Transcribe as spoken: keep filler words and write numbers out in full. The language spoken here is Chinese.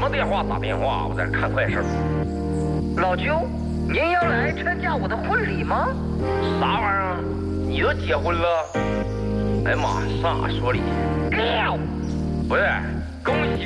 忙电话打电话，我在这看快事。 老舅，您要来参加我的婚礼吗？ 啥玩意儿？你都结婚了？哎呀妈，上哪说理？ 喵！ 不是，恭喜